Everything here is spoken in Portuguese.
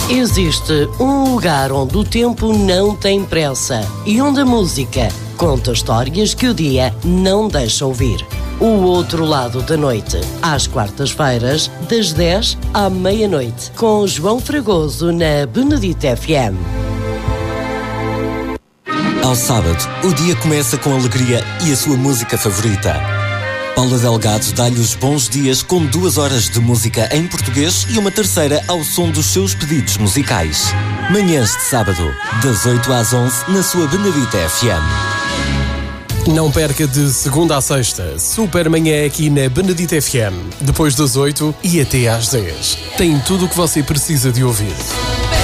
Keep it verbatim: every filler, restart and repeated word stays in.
Existe um lugar onde o tempo não tem pressa e onde a música conta histórias que o dia não deixa ouvir. O Outro Lado da Noite, às quartas-feiras, das dez à meia-noite, com João Fragoso na Benedita F M. Ao sábado, o dia começa com alegria e a sua música favorita. Paula Delgado dá-lhe os bons dias com duas horas de música em português e uma terceira ao som dos seus pedidos musicais. Manhãs de sábado, das oito às onze, na sua Benedita F M. Não perca de segunda a sexta, super manhã aqui na Benedita F M, depois das oito e até às dez. Tem tudo o que você precisa de ouvir.